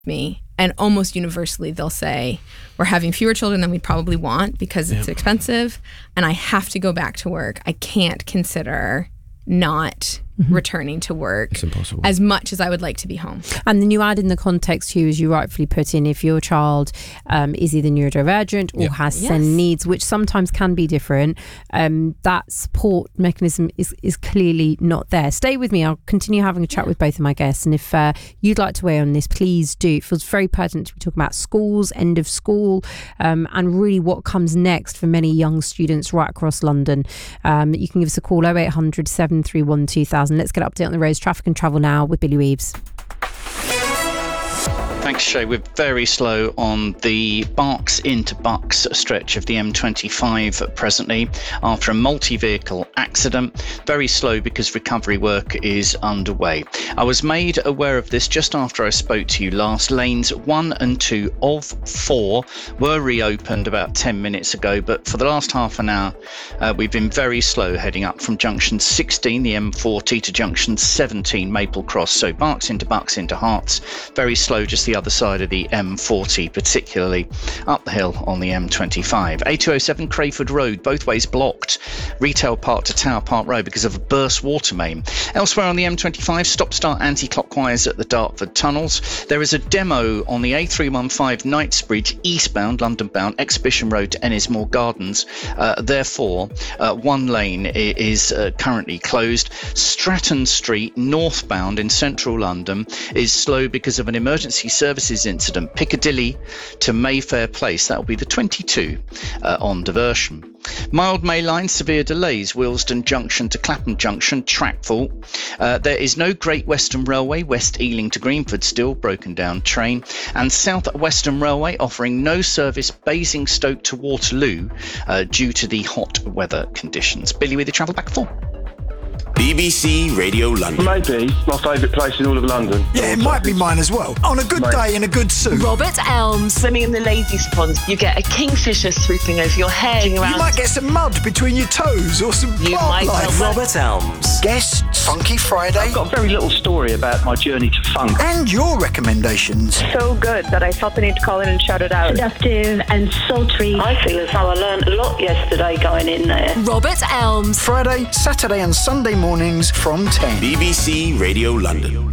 me, and almost universally they'll say, we're having fewer children than we probably want because it's expensive, and I have to go back to work. I can't consider not returning to work. It's impossible. As much as I would like to be home. And then you add in the context too, as you rightfully put in, if your child is either neurodivergent or has SEND needs, which sometimes can be different, that support mechanism is clearly not there. Stay with me. I'll continue having a chat with both of my guests, and if you'd like to weigh on this, please do. It feels very pertinent to be talking about schools, end of school, and really what comes next for many young students right across London. You can give us a call 0800 731 2000. Let's get an update on the roads, traffic and travel now with Billy Weaves. Thanks, Shay. We're very slow on the Berks into Bucks stretch of the M25 presently after a multi-vehicle accident. Very slow because recovery work is underway. I was made aware of this just after I spoke to you last. Lanes 1 and 2 of 4 were reopened about 10 minutes ago, but for the last half an hour, we've been very slow heading up from junction 16, the M40, to junction 17, Maple Cross. So Berks into Herts, very slow just the other side of the M40, particularly up the hill on the M25. A207 Crayford Road, both ways blocked. Retail Park to Tower Park Road because of a burst water main. Elsewhere on the M25, stop-start anti-clockwise at the Dartford tunnels. There is a demo on the A315 Knightsbridge eastbound, London-bound, Exhibition Road to Ennismore Gardens. Therefore, one lane is currently closed. Stratton Street, northbound in central London, is slow because of an emergency services incident. Piccadilly to Mayfair Place, that will be the 22 on diversion. Mild May line, severe delays, Willesden Junction to Clapham Junction, track fault. There is no Great Western Railway, West Ealing to Greenford, still broken down train. And South Western Railway offering no service Basingstoke to Waterloo due to the hot weather conditions. Billy with the travel back 4. BBC Radio London. Maybe my favourite place in all of London. Yeah, it might be mine as well. On a good day in a good suit. Robert Elms. Swimming in the ladies' pond. You get a kingfisher swooping over your head. You might get some mud between your toes or some plant life. Robert Elms. Guests, Funky Friday. I've got a very little story about my journey to funk. And your recommendations. So good that I felt the need to call in and shout it out. Seductive and sultry. I feel as though I learned a lot yesterday going in there. Robert Elms. Friday, Saturday and Sunday mornings from 10. BBC Radio London.